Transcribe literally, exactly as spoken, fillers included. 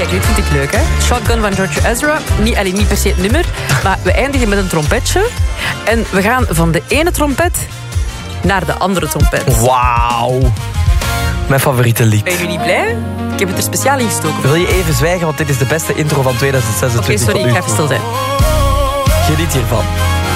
Kijk, dit vind ik leuk, hè. Shotgun van George Ezra. Niet, allee, niet per se het nummer, maar we eindigen met een trompetje. En we gaan van de ene trompet naar de andere trompet. Wauw. Mijn favoriete lied. Ben je niet blij? Ik heb het er speciaal in gestoken. Wil je even zwijgen, want dit is de beste intro van tweeduizend zesentwintig. Oké, okay, sorry, ik ga even stil zijn. Geniet hiervan.